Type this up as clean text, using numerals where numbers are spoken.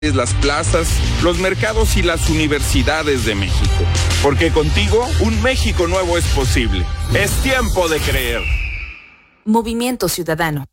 las plazas, los mercados y las universidades de México. Porque contigo, un México nuevo es posible. Es tiempo de creer. Movimiento Ciudadano.